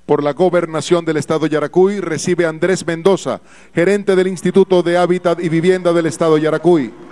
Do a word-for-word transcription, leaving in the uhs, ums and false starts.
por la Gobernación del Estado Yaracuy, recibe a Andrés Mendoza, gerente del Instituto de Hábitat y Vivienda del Estado Yaracuy.